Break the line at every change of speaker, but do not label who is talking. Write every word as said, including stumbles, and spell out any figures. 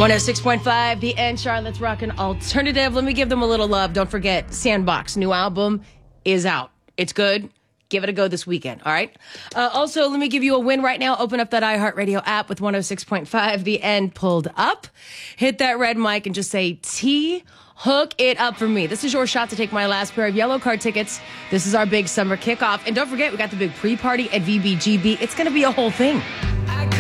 one oh six point five, The End, Charlotte's Rockin' Alternative. Let me give them a little love. Don't forget, Sandbox, new album is out. It's good. Give it a go this weekend, all right? Uh, also, let me give you a win right now. Open up that iHeartRadio app with one oh six point five, The End pulled up. Hit that red mic and just say T. Hook it up for me. This is your shot to take my last pair of yellow card tickets. This is our big summer kickoff. And don't forget, we got the big pre-party at V B G B. It's going to be a whole thing.